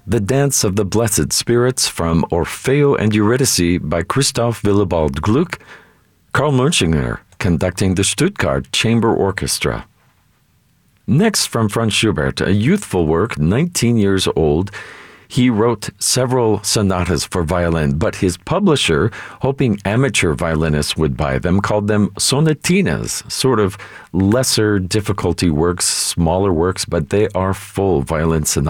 The Dance of the Blessed Spirits from Orfeo and Eurydice by Christoph Willibald Gluck, Karl Munchinger conducting the Stuttgart Chamber Orchestra. Next, from Franz Schubert, a youthful work, 19 years old. He wrote several sonatas for violin, but his publisher, hoping amateur violinists would buy them, called them sonatinas, sort of lesser difficulty works, smaller works, but they are full violin sonatas.